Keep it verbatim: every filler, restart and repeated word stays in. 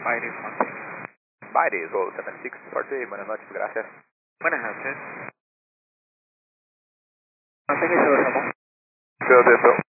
Baires, Monte. Baires, roll seven six forty, buenas noches, gracias. Buenas noches. Manténgase bajo. Filadelfia.